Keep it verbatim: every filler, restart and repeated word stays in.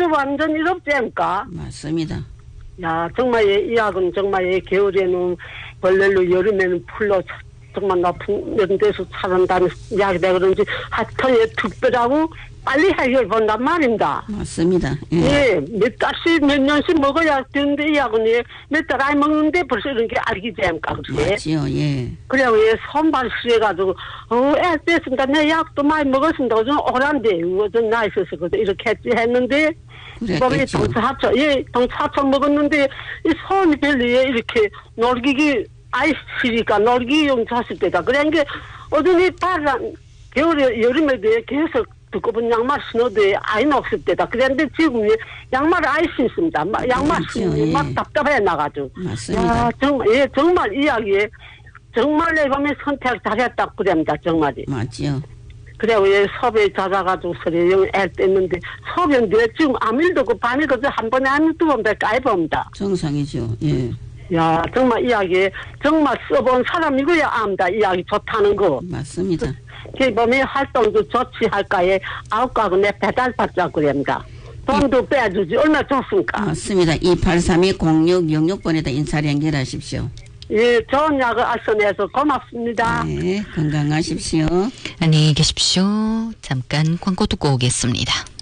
완전 완전 이롭지않까. 맞습니다. 야 정말 이 약은 정말 겨울에는 벌레로 여름에는 풀로 정말 높은 이런 데서 살한다는 약이다 그런지 하여튼 특별하고 빨리 해결 본단 말입니다. 맞습니다. 예. 예, 몇 달씩 몇 년씩 먹어야 되는데 이 약은 예, 몇 달 안 먹는데 벌써 이런 게 알기지 않까 그렇지? 맞지요. 예. 그래야 왜 손발 쓰여가지고 어애 뺐습니다. 내 약도 많이 먹었습니다. 좀 오란데 좀 나 있어서 이렇게 했지 했는데 그다음에 동차초 예 동차초 먹었는데 이 손이 별로 예 이렇게 놀기기 아이스니까 놀기용 줬을 때다. 그런 게 어전히 바람 겨울에 여름에 대해 계속 두꺼운 양말 신어도 아이는 없을 때다. 그런데 지금 양말을 아이 신습니다. 양말 신으면 막 답답해 나가지고. 맞습니다. 야, 정말, 예, 정말 이야기에 정말 내 보면 선택 잘했다 그럽니다. 정말이. 맞지요. 그래 왜 섭외 잦아가지고 소리 영 애 뗐는데 섭외인데 지금 아무 일도 없고 밤에 그저 한 번에 한 두 번 밖에 안 봅니다. 정상이죠. 예. 야 정말 이야기 정말 써본 사람이고야 압니다. 이야기 좋다는 거. 맞습니다. 그 몸의 활동도 좋지 할까에 아홉가구 내 배달 받자 그럽니다. 돈도 빼주지 얼마나 좋습니까? 맞습니다. 이팔삼이 공육육육 번에다 인사를 연결하십시오. 예, 좋은 약을 알선해서 고맙습니다. 네, 건강하십시오. 안녕히 계십시오. 잠깐 광고 듣고 오겠습니다.